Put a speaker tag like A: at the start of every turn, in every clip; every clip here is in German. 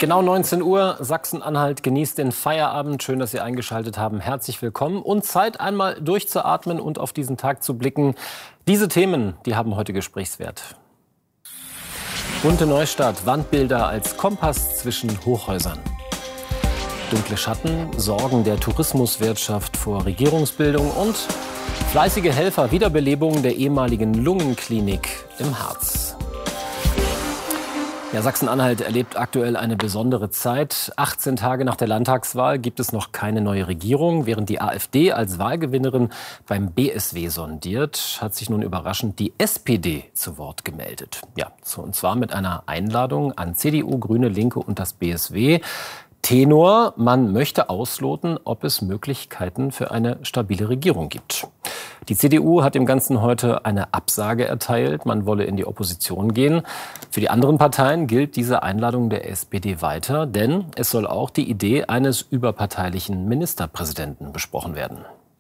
A: Genau 19 Uhr, Sachsen-Anhalt genießt den Feierabend. Schön, dass Sie eingeschaltet haben. Herzlich willkommen und Zeit, einmal durchzuatmen und auf diesen Tag zu blicken. Diese Themen, die haben heute Gesprächswert. Bunte Neustadt, Wandbilder als Kompass zwischen Hochhäusern. Dunkle Schatten, Sorgen der Tourismuswirtschaft vor Regierungsbildung und fleißige Helfer, Wiederbelebung der ehemaligen Lungenklinik im Harz. Ja, Sachsen-Anhalt erlebt aktuell eine besondere Zeit. 18 Tage nach der Landtagswahl gibt es noch keine neue Regierung. Während die AfD als Wahlgewinnerin beim BSW sondiert, hat sich nun überraschend die SPD zu Wort gemeldet. Ja, und zwar mit einer Einladung an CDU, Grüne, Linke und das BSW. Tenor: Man möchte ausloten, ob es Möglichkeiten für eine stabile Regierung gibt. Die CDU hat dem Ganzen heute eine Absage erteilt. Man wolle in die Opposition gehen. Für die anderen Parteien gilt diese Einladung der SPD weiter, denn es soll auch die Idee eines überparteilichen Ministerpräsidenten besprochen werden.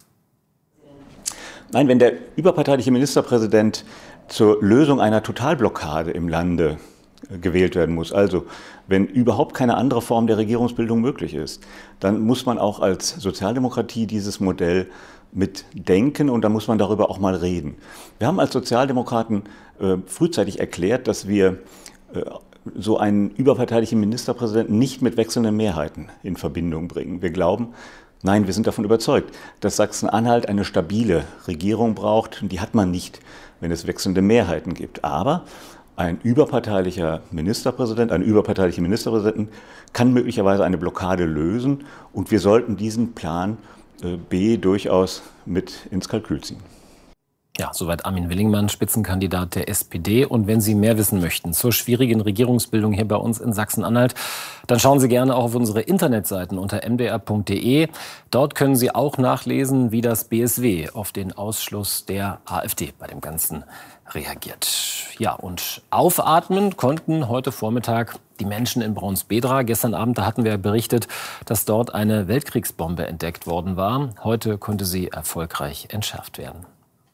B: Nein, wenn der überparteiliche Ministerpräsident zur Lösung einer Totalblockade im Lande gewählt werden muss, also wenn überhaupt keine andere Form der Regierungsbildung möglich ist, dann muss man auch als Sozialdemokratie dieses Modell mitdenken und da muss man darüber auch mal reden. Wir haben als Sozialdemokraten frühzeitig erklärt, dass wir so einen überparteilichen Ministerpräsidenten nicht mit wechselnden Mehrheiten in Verbindung bringen. Wir glauben, nein, wir sind davon überzeugt, dass Sachsen-Anhalt eine stabile Regierung braucht und die hat man nicht, wenn es wechselnde Mehrheiten gibt. Aber ein überparteilicher Ministerpräsident, eine überparteiliche Ministerpräsidentin kann möglicherweise eine Blockade lösen und wir sollten diesen Plan B durchaus mit ins Kalkül ziehen.
A: Ja, soweit Armin Willingmann, Spitzenkandidat der SPD. Und wenn Sie mehr wissen möchten zur schwierigen Regierungsbildung hier bei uns in Sachsen-Anhalt, dann schauen Sie gerne auch auf unsere Internetseiten unter mdr.de. Dort können Sie auch nachlesen, wie das BSW auf den Ausschluss der AfD bei dem Ganzen reagiert. Ja, und aufatmen konnten heute Vormittag die Menschen in Braunsbedra. Gestern Abend, da hatten wir berichtet, dass dort eine Weltkriegsbombe entdeckt worden war. Heute konnte sie erfolgreich entschärft werden.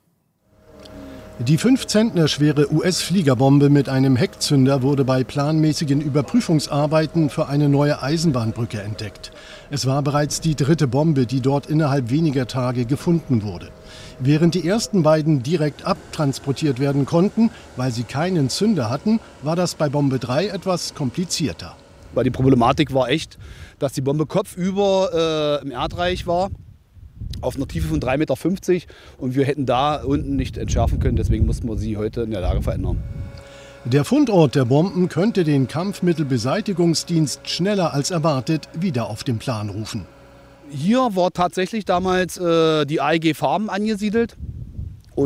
C: Die 5 Zentner schwere US-Fliegerbombe mit einem Heckzünder wurde bei planmäßigen Überprüfungsarbeiten für eine neue Eisenbahnbrücke entdeckt. Es war bereits die 3. Bombe, die dort innerhalb weniger Tage gefunden wurde. Während die ersten beiden direkt abtransportiert werden konnten, weil sie keinen Zünder hatten, war das bei Bombe 3 etwas komplizierter.
D: Weil die Problematik war echt, dass die Bombe kopfüber im Erdreich war, auf einer Tiefe von 3,50 Meter und wir hätten da unten nicht entschärfen können. Deswegen mussten wir sie heute in der Lage verändern.
C: Der Fundort der Bomben könnte den Kampfmittelbeseitigungsdienst schneller als erwartet wieder auf den Plan rufen.
D: Hier war tatsächlich damals die AEG Farben angesiedelt.